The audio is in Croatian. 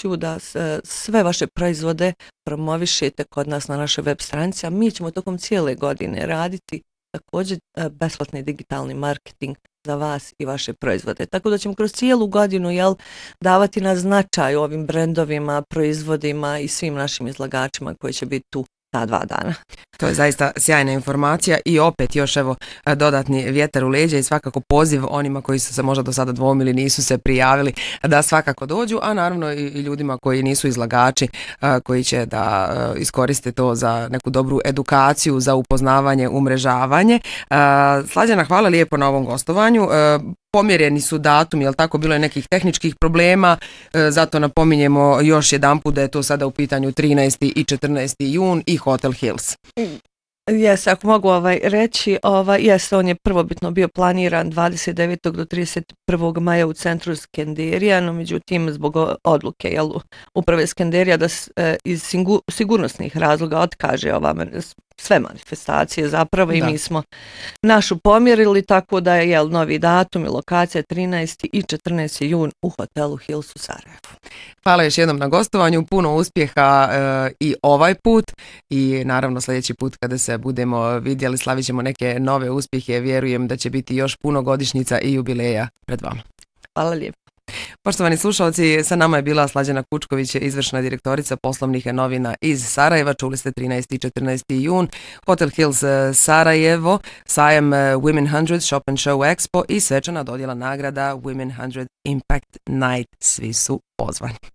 promociju, da sve vaše proizvode promovišete kod nas na našoj web stranici, a mi ćemo tokom cijele godine raditi također besplatni digitalni marketing za vas i vaše proizvode. Tako da ćemo kroz cijelu godinu davati na značaj ovim brendovima, proizvodima i svim našim izlagačima koji će biti tu ta 2 dana. To je zaista sjajna informacija i opet još dodatni vjetar u leđa i svakako poziv onima koji su se možda do sada dvomili, nisu se prijavili da svakako dođu, a naravno i ljudima koji nisu izlagači, koji će da iskoriste to za neku dobru edukaciju, za upoznavanje, umrežavanje. Slađana, hvala lijepo na ovom gostovanju. Pomjereni su datum, jel tako, bilo je nekih tehničkih problema, zato napominjemo još jedanput da je to sada u pitanju 13. i 14. jun i Hotel Hills. Jes, ako mogu reći, on je prvobitno bio planiran 29. do 31. maja u centru Skenderija, no međutim zbog odluke uprave Skenderija da iz sigurnosnih razloga otkaže sve manifestacije zapravo i mi smo našu pomjerili, tako da je novi datum i lokacija 13. i 14. jun u hotelu Hills u Sarajevu. Hvala još jednom na gostovanju, puno uspjeha i ovaj put i naravno sljedeći put kada se budemo vidjeli slavit ćemo neke nove uspjehe, vjerujem da će biti još puno godišnjica i jubileja pred vama. Hvala lijepo. Poštovani slušalci, sa nama je bila Slađana Kučković, izvršna direktorica poslovnih novina iz Sarajeva. Čuli ste 13. i 14. jun, Hotel Hills Sarajevo, sajam Women 100 Shop and Show Expo i svečana dodjela nagrada Women 100 Impact Night. Svi su pozvani.